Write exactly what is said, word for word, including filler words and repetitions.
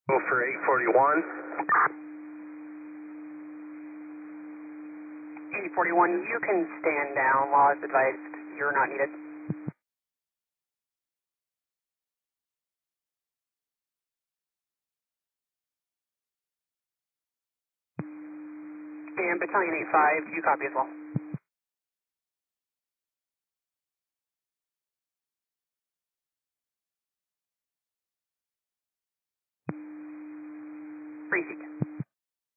Go for eight forty-one. eight forty-one, you can stand down. Law is advised you're not needed. And Battalion eight five, do you copy as well? Free seat.